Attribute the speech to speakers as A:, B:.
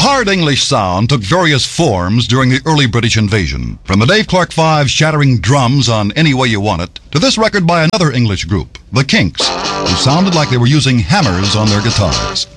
A: hard English sound took various forms during the early British invasion, from the Dave Clark Five shattering drums on Any Way You Want It, to this record by another English group, the Kinks, who sounded like they were using hammers on their guitars.